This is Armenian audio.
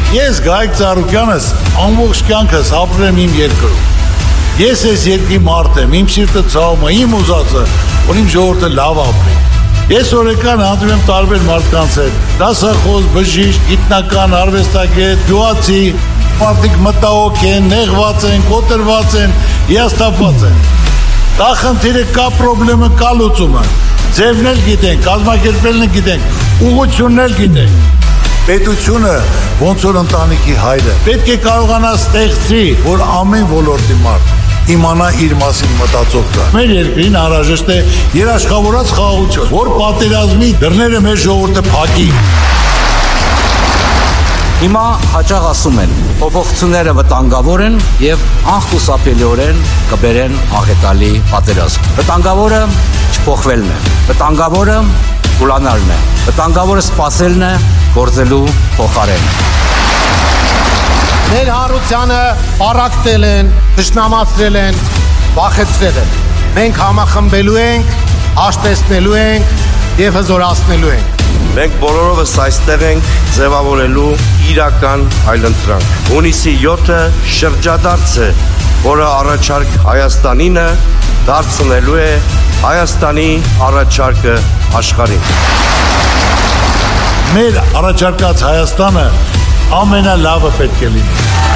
Ես Գայք Ծառուկյանս ամբողջ կյանքս ապրել եմ իմ երկրում։ Ես այս երկրի մարդ եմ, իմ սիրտը ցավում է, իմ ուզածը, որ իմ ժողովուրդը լավ ապրի։ Ես օրական հանդիպում եմ տարբեր մարդկանց հետ՝ դասախոս, բժիշկ, գիտնական, արվեստագետ, գյուղացի, մարդիկ մտահոգ են, նեղված են, կոտրված են, հիասթափված են։ Դա խնդիրը կա, պրոբլեմը կա, լուծումը։ Ձևն էլ գիտենք, կազմակերպելն էլ գիտենք, ուղղությունն էլ գիտենք։ Պետությունը ոնց որ ընտանիքի հայրը պետք է կարողանա ստեղծի, որ ամեն ոլորտի մարդ իմանա իր մասին մտածող կա։ Մեր երկրին անհրաժեշտ է երաշխավորած խաղաղություն, որ պատերազմի դռները մեր ժողովուրդը փակի։ Հիմա հաճախ ասում են, փոփոխությունները վտանգավոր են եւ անխուսափելիորեն կբերեն աղետալի պատերազմ։ Վտանգավորը չփոխվելն է, վտանգավորը կուլանալն է, վտանգավորը սпасելն է գործելու փոխարեն։ Մեր հարությանը առակտել են, թշնամացրել են, վախեցրել են։ Մենք համախմբելու ենք, հաշտեցնելու ենք եւ հզորացնելու ենք։ Մենք բոլորովս այստեղ ենք ձևավորելու իրական այլընտրանք։ Հունիսի 7-ը շրջադարձ է, որը առաջարկ Հայաստանինը դարձնելու է Հայաստանի առաջարկը աշխարհին։ Մեր առաջարկած Հայաստանը ամենալավը պետք է լինի։